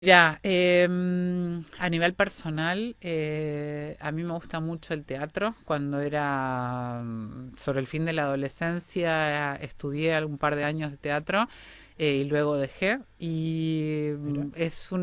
Mira, a nivel personal, a mí me gusta mucho el teatro. Cuando era sobre el fin de la adolescencia, estudié un par de años de teatro y luego dejé. Y Mira. es